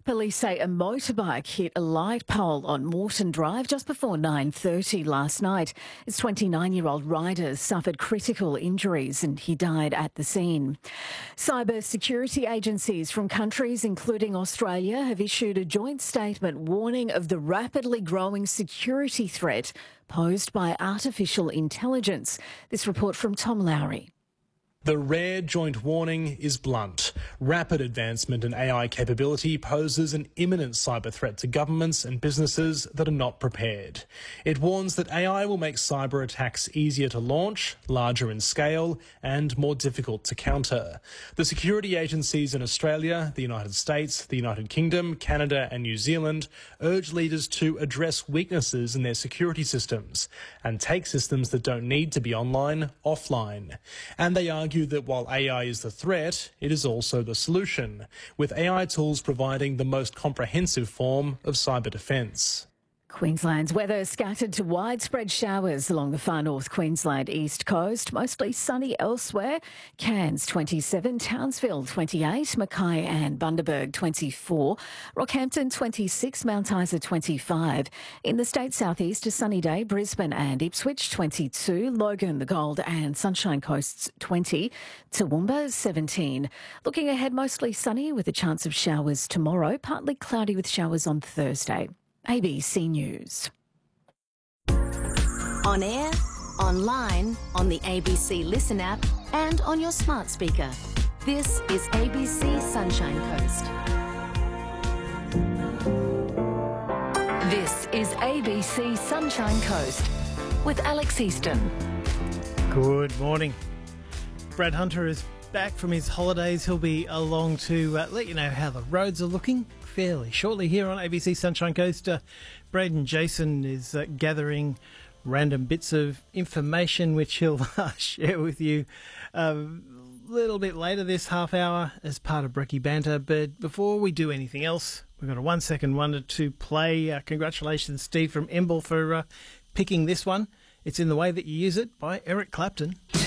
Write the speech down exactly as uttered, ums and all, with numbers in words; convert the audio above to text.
Police say a motorbike hit a light pole on Moreton Drive just before nine thirty last night. His twenty-nine-year-old rider suffered critical injuries and he died at the scene. Cyber security agencies from countries including Australia have issued a joint statement warning of the rapidly growing security threat posed by artificial intelligence. This report from Tom Lowry. The rare joint warning is blunt. Rapid advancement in A I capability poses an imminent cyber threat to governments and businesses that are not prepared. It warns that A I will make cyber attacks easier to launch, larger in scale, and more difficult to counter. The security agencies in Australia, the United States, the United Kingdom, Canada, and New Zealand urge leaders to address weaknesses in their security systems and take systems that don't need to be online offline. And they argue that while A I is the threat, it is also the solution, with A I tools providing the most comprehensive form of cyber defence. Queensland's weather scattered to widespread showers along the far north Queensland east coast, mostly sunny elsewhere. Cairns twenty-seven, Townsville twenty-eight, Mackay and Bundaberg twenty-four, Rockhampton twenty-six, Mount Isa twenty-five. In the state southeast, a sunny day, Brisbane and Ipswich twenty-two, Logan, the Gold and Sunshine Coasts twenty, Toowoomba seventeen. Looking ahead, mostly sunny with a chance of showers tomorrow, partly cloudy with showers on Thursday. A B C News. On air, online, on the A B C Listen app and on your smart speaker. This is A B C Sunshine Coast. This is A B C Sunshine Coast with Alex Easton. Good morning. Brad Hunter is back from his holidays. He'll be along to uh, let you know how the roads are looking fairly shortly here on A B C Sunshine Coast. Uh, Braden Jason is uh, gathering random bits of information which he'll uh, share with you a little bit later this half hour as part of Brekkie Banter. But before we do anything else, we've got a one second wonder to play. Uh, congratulations, Steve from Imbil, for uh, picking this one. It's In the Way That You Use It by Eric Clapton.